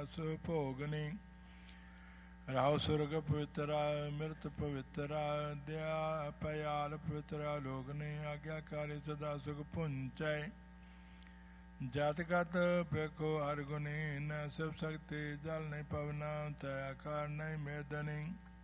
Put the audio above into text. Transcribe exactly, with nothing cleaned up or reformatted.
ਰਸ ਭੋਗਨੀ। ਰਾਉ ਸੁਰਗ ਪਵਿੱਤਰਾ ਮਿਰਤ ਪਵਿੱਤਰਾ ਦਿਆ ਪਿਆਲ ਪਵਿੱਤਰਾ ਲੋਗਨੀ। ਆਗਿਆਕਾਰੀ ਸਦਾ ਸੁਖ ਪੁੰਚੈ ਜਤ ਗਤ ਵੇਖੋ ਹਰ ਗੁਣੀ। ਨ ਸਿਵ ਸ਼ਕਤੀ ਜਲ ਨਹੀਂ ਪਵਨਾ ਤੈ ਆਕਾਰ ਨਹੀਂ ਮੇਦਨੀ।